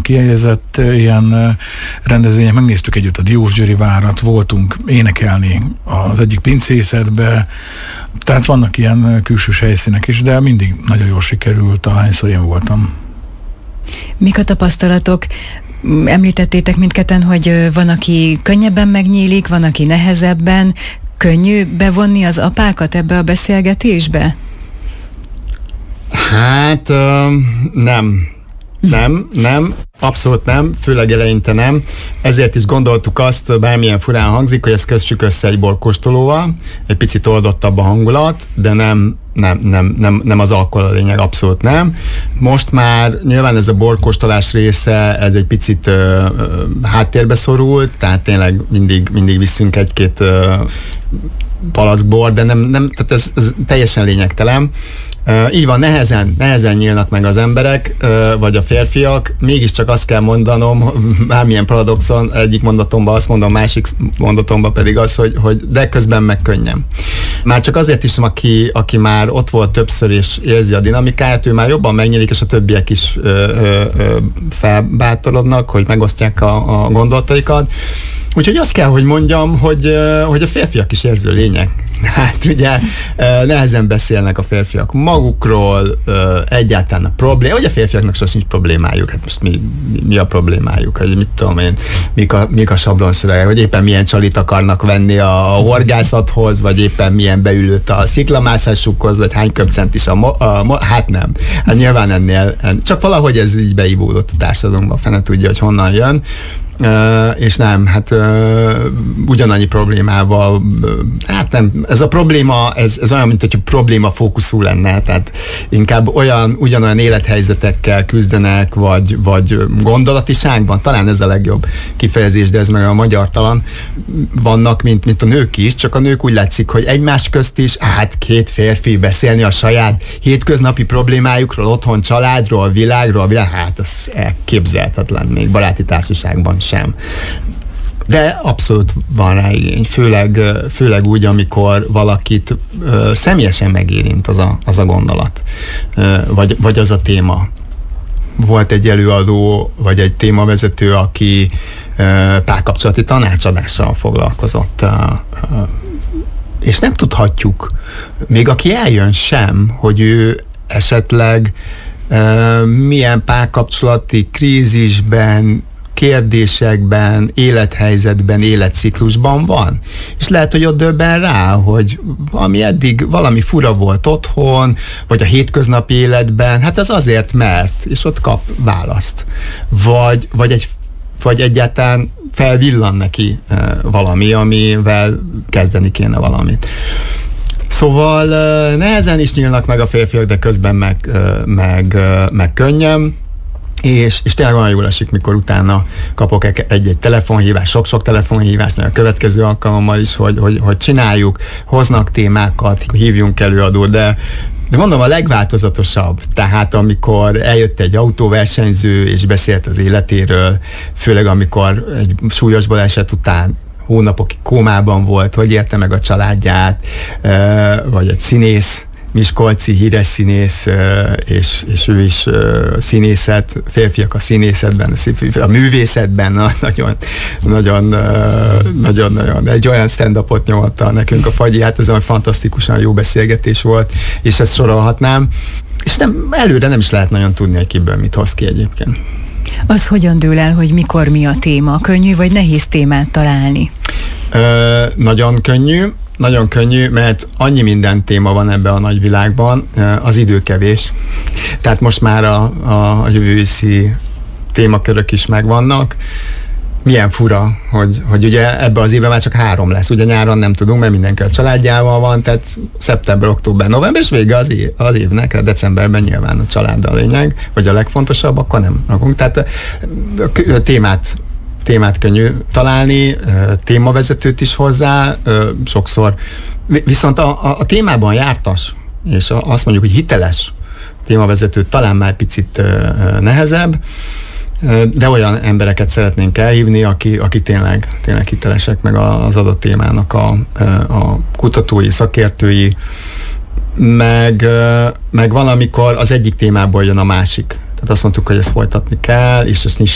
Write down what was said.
kihelyezett ilyen rendezvények, megnéztük együtt a Diósgyőri várat, voltunk énekelni az egyik pincészetbe, tehát vannak ilyen külsős helyszínek is, de mindig nagyon jól sikerült, ahányszor én voltam. Mik a tapasztalatok? Említettétek mindketten, hogy van, aki könnyebben megnyílik, van, aki nehezebben. Könnyű bevonni az apákat ebbe a beszélgetésbe? Hát nem, abszolút nem, főleg eleinte nem. Ezért is gondoltuk azt, bármilyen furán hangzik, hogy ezt kössük össze egy borkóstolóval, egy picit oldottabb a hangulat, de nem az alkohol a lényeg, abszolút nem. Most már nyilván ez a borkóstolás része, ez egy picit háttérbe szorult, tehát tényleg mindig viszünk egy-két palackbor, de nem, tehát ez teljesen lényegtelen. Így van, nehezen nyílnak meg az emberek, vagy a férfiak, mégiscsak azt kell mondanom, bármilyen paradoxon, egyik mondatomban azt mondom, másik mondatomban pedig az, hogy de közben meg könnyen. Már csak azért is, aki már ott volt többször és érzi a dinamikáját, ő már jobban megnyílik, és a többiek is felbátorodnak, hogy megosztják a gondolataikat. Úgyhogy azt kell, hogy mondjam, hogy a férfiak is érző lények. Hát ugye nehezen beszélnek a férfiak magukról, egyáltalán a probléma, vagy a férfiaknak sosem nincs problémájuk, hát most mi a problémájuk, hogy mit tudom én, mik a sablonszövegek, hogy éppen milyen csalit akarnak venni a horgászathoz, vagy éppen milyen beülőt a sziklamászásukhoz, vagy hány köpcent is hát nem. Hát nyilván ennél, csak valahogy ez így beivódott a társadalomban, fene tudja, hogy honnan jön. És nem, hát ugyanannyi problémával, hát nem, ez a probléma, ez olyan, mint hogy probléma fókuszú lenne, tehát inkább ugyanolyan élethelyzetekkel küzdenek, vagy gondolatiságban, talán ez a legjobb kifejezés, de ez meg a magyartalan, vannak, mint a nők is, csak a nők úgy látszik, hogy egymás közt is, hát két férfi beszélni a saját hétköznapi problémájukról, otthon, családról, világról, hát az elképzelhetetlen még baráti társaságban sem. De abszolút van rá igény, főleg úgy, amikor valakit személyesen megérint az a gondolat, vagy az a téma. Volt egy előadó, vagy egy témavezető, aki párkapcsolati tanácsadással foglalkozott, és nem tudhatjuk, még aki eljön sem, hogy ő esetleg milyen párkapcsolati krízisben, kérdésekben, élethelyzetben, életciklusban van. És lehet, hogy ott döbben rá, hogy ami eddig valami fura volt otthon, vagy a hétköznapi életben, hát ez azért mert, és ott kap választ. Vagy egyáltalán felvillan neki valami, amivel kezdeni kéne valamit. Szóval nehezen is nyílnak meg a férfiak, de közben meg könnyen. És tényleg olyan jól esik, mikor utána kapok egy telefonhívást, sok-sok telefonhívást, a következő alkalommal is, hogy csináljuk, hoznak témákat, hívjunk előadót, de mondom, a legváltozatosabb, tehát amikor eljött egy autóversenyző és beszélt az életéről, főleg amikor egy súlyos baleset után hónapokig kómában volt, hogy érte meg a családját, vagy egy színész, miskolci híres színész, és ő is színészet, férfiak a színészetben, a művészetben, nagyon egy olyan stand-upot nyomta nekünk a Fagyi, hát ez olyan fantasztikusan jó beszélgetés volt, és ezt sorolhatnám, és előre nem is lehet nagyon tudni, hogy kiből mit hoz ki egyébként. Az hogyan dől el, hogy mikor mi a téma? Könnyű vagy nehéz témát találni? Nagyon könnyű, mert annyi minden téma van ebben a nagy világban, az idő kevés. Tehát most már a jövő őszi témakörök is megvannak. Milyen fura, hogy ugye ebben az évben már csak 3 lesz. Ugye nyáron nem tudunk, mert mindenki a családjával van, tehát szeptember, október, november, és vége az évnek, decemberben nyilván a család a lényeg, vagy a legfontosabb, akkor nem rakunk. Tehát témát könnyű találni, témavezetőt is hozzá, sokszor. Viszont a témában jártas, és azt mondjuk, hogy hiteles témavezetőt talán már picit nehezebb, de olyan embereket szeretnénk elhívni, aki tényleg hitelesek, meg az adott témának a kutatói, szakértői, meg valamikor az egyik témából jön a másik. Tehát azt mondtuk, hogy ezt folytatni kell, és ezt